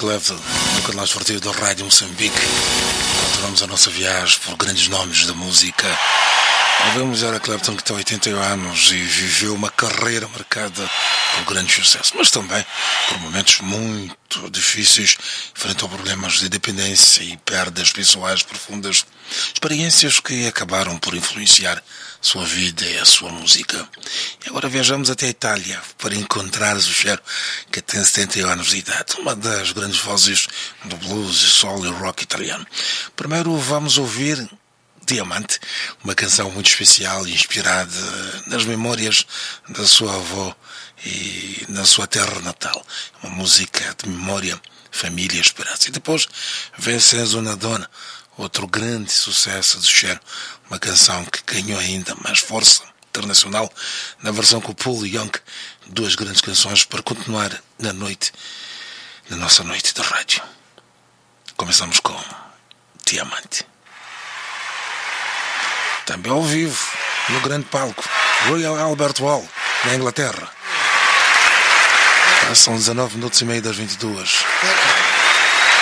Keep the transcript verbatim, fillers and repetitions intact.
Clapton, no canal esportivo da Rádio Moçambique. Continuamos a nossa viagem por grandes nomes da música. Ouvimos Eric Clapton, que tem oitenta e um anos e viveu uma carreira marcada por grande sucesso, mas também por momentos muito difíceis, enfrentou problemas de dependência e perdas pessoais profundas, experiências que acabaram por influenciar sua vida e a sua música. E agora viajamos até a Itália para encontrar o Cher, que tem setenta e um anos de idade, uma das grandes vozes do blues, soul e rock italiano. Primeiro vamos ouvir Diamante, uma canção muito especial e inspirada nas memórias da sua avó e na sua terra natal. Uma música de memória, família e esperança. E depois vem Senza una Donna, outro grande sucesso do Cher, uma canção que ganhou ainda mais força internacional na versão com o Paul Young. Duas grandes canções para continuar na noite, na nossa noite de rádio. Começamos com Diamante. Também ao vivo, no grande palco, Royal Albert Hall, na Inglaterra. São dezanove minutos e meio das vinte e duas.